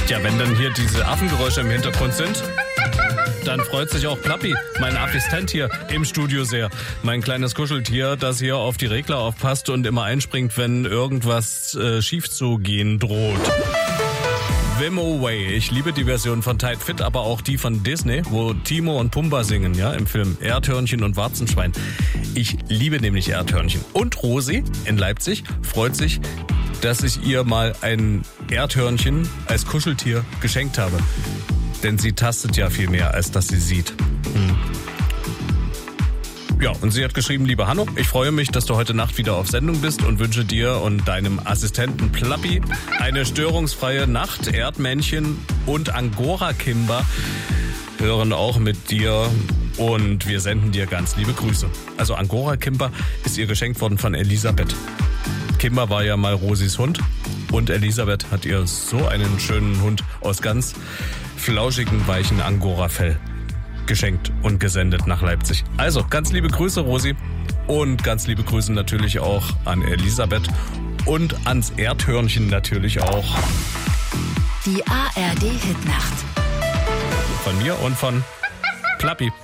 Tja, wenn dann hier diese Affengeräusche im Hintergrund sind, dann freut sich auch Plappi, mein Assistent hier im Studio sehr. Mein kleines Kuscheltier, das hier auf die Regler aufpasst und immer einspringt, wenn irgendwas schief zu gehen droht. Swim Away. Ich liebe die Version von Tight Fit, aber auch die von Disney, wo Timo und Pumba singen, ja, im Film Erdhörnchen und Warzenschwein. Ich liebe nämlich Erdhörnchen. Und Rosi in Leipzig freut sich, dass ich ihr mal ein Erdhörnchen als Kuscheltier geschenkt habe. Denn sie tastet ja viel mehr, als dass sie sieht. Ja, und sie hat geschrieben, liebe Hanno, ich freue mich, dass du heute Nacht wieder auf Sendung bist und wünsche dir und deinem Assistenten Plappi eine störungsfreie Nacht. Erdmännchen und Angora-Kimber hören auch mit dir und wir senden dir ganz liebe Grüße. Also Angora-Kimber ist ihr geschenkt worden von Elisabeth. Kimber war ja mal Rosis Hund und Elisabeth hat ihr so einen schönen Hund aus ganz flauschigen, weichen Angora-Fell geschenkt und gesendet nach Leipzig. Also, ganz liebe Grüße, Rosi. Und ganz liebe Grüße natürlich auch an Elisabeth und ans Erdhörnchen natürlich auch. Die ARD-Hitnacht. Von mir und von Plappi.